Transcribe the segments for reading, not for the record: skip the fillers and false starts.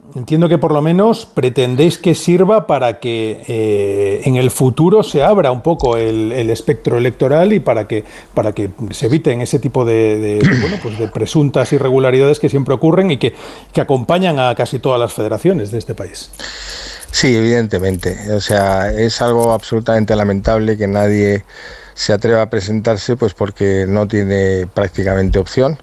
entiendo que por lo menos pretendéis que sirva para que en el futuro se abra un poco el espectro electoral y para que se eviten ese tipo bueno, pues de presuntas irregularidades que siempre ocurren y que acompañan a casi todas las federaciones de este país. Sí, evidentemente. O sea, es algo absolutamente lamentable que nadie se atreva a presentarse, pues porque no tiene prácticamente opción.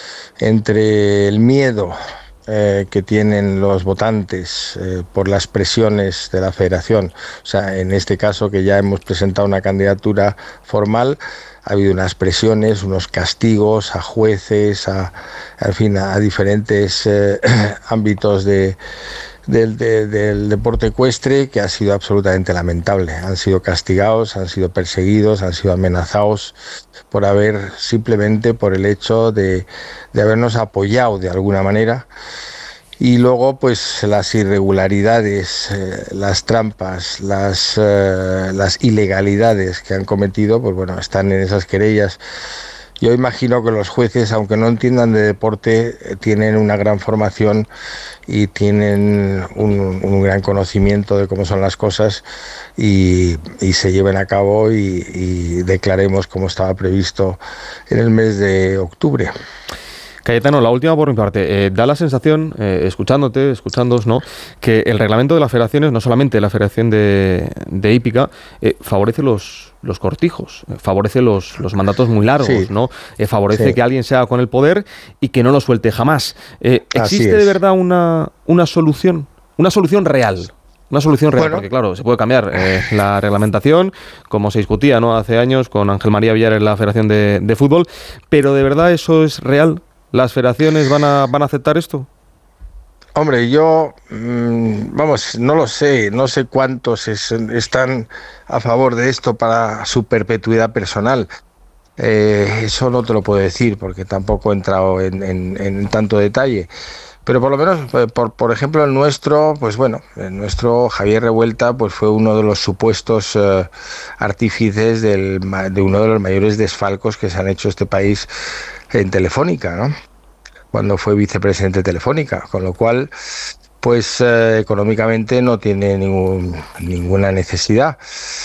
Entre el miedo que tienen los votantes por las presiones de la federación, o sea, en este caso que ya hemos presentado una candidatura formal, ha habido unas presiones, unos castigos a jueces, en fin, a diferentes ámbitos del deporte ecuestre, que ha sido absolutamente lamentable. Han sido castigados, han sido perseguidos, han sido amenazados simplemente por el hecho de habernos apoyado de alguna manera. Y luego, pues, las irregularidades, las trampas, las ilegalidades que han cometido, pues bueno, están en esas querellas. Yo imagino que los jueces, aunque no entiendan de deporte, tienen una gran formación y tienen un gran conocimiento de cómo son las cosas y se lleven a cabo y declaremos como estaba previsto en el mes de octubre. Cayetano, la última por mi parte. Da la sensación, escuchándoos, ¿no?, que el reglamento de las federaciones, no solamente la Federación de Hípica, favorece los cortijos, favorece los mandatos muy largos, sí, ¿no? Favorece, sí, que alguien se haga con el poder y que no lo suelte jamás. ¿Existe de verdad una solución real? Una solución real, bueno, porque claro, se puede cambiar la reglamentación, como se discutía, ¿no?, hace años con Ángel María Villar en la Federación de Fútbol, pero ¿de verdad eso es real? ¿Las federaciones van a aceptar esto? Hombre, yo, no lo sé, no sé cuántos están a favor de esto para su perpetuidad personal. Eso no te lo puedo decir porque tampoco he entrado en tanto detalle. Pero por lo menos, por ejemplo, el nuestro Javier Revuelta, pues fue uno de los supuestos artífices de uno de los mayores desfalcos que se han hecho este país en Telefónica, ¿no?, cuando fue vicepresidente de Telefónica, con lo cual, pues económicamente no tiene ninguna necesidad.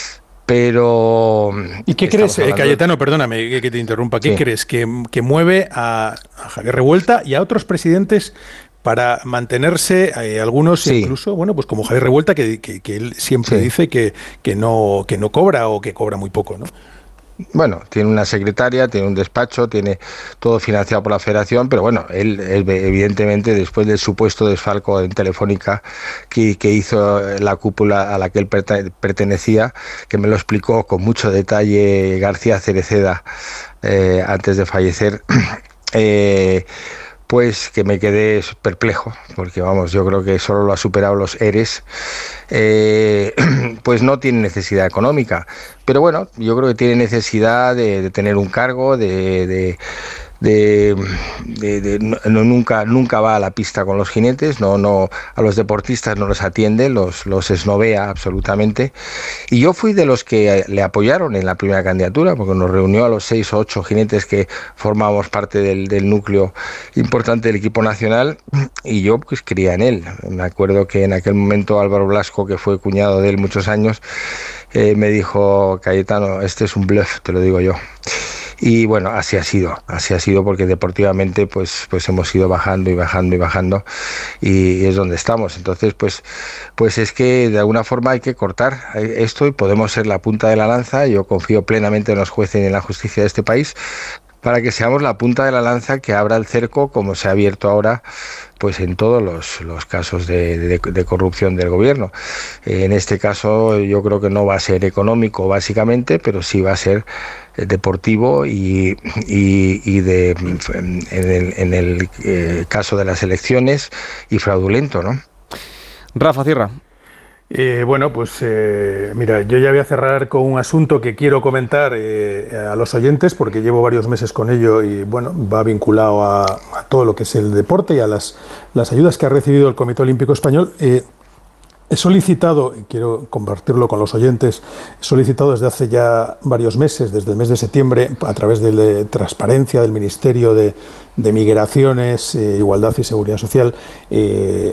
Pero... ¿Y qué crees, Cayetano, perdóname que te interrumpa, qué crees que mueve a Javier Revuelta y a otros presidentes para mantenerse, algunos incluso, bueno, pues como Javier Revuelta, que él siempre dice que no cobra o que cobra muy poco, ¿no? Bueno, tiene una secretaria, tiene un despacho, tiene todo financiado por la federación, pero bueno, él evidentemente, después del supuesto desfalco en Telefónica que hizo la cúpula a la que él pertenecía, que me lo explicó con mucho detalle García Cereceda antes de fallecer, pues que me quedé perplejo, porque vamos, yo creo que solo lo ha superado los ERES, pues no tiene necesidad económica, pero bueno, yo creo que tiene necesidad de tener un cargo, nunca va a la pista con los jinetes, no a los deportistas no los atiende, los esnovea absolutamente, y yo fui de los que le apoyaron en la primera candidatura, porque nos reunió a los 6 o 8 jinetes que formábamos parte del núcleo importante del equipo nacional, y yo pues creía en él. Me acuerdo que en aquel momento Álvaro Blasco, que fue cuñado de él muchos años, me dijo: Cayetano, este es un bluff, te lo digo yo. Y bueno, así ha sido porque deportivamente pues hemos ido bajando y es donde estamos. Entonces pues es que de alguna forma hay que cortar esto y podemos ser la punta de la lanza. Yo confío plenamente en los jueces y en la justicia de este país para que seamos la punta de la lanza que abra el cerco, como se ha abierto ahora pues en todos los casos de corrupción del gobierno. En este caso yo creo que no va a ser económico básicamente, pero sí va a ser deportivo y en el caso de las elecciones y fraudulento, ¿no? Rafa, cierra. Bueno, pues mira, yo ya voy a cerrar con un asunto que quiero comentar a los oyentes, porque llevo varios meses con ello y bueno, va vinculado a todo lo que es el deporte y a las ayudas que ha recibido el Comité Olímpico Español. He solicitado, y quiero compartirlo con los oyentes, he solicitado desde hace ya varios meses, desde el mes de septiembre, a través de Transparencia del Ministerio de Migraciones, Igualdad y Seguridad Social,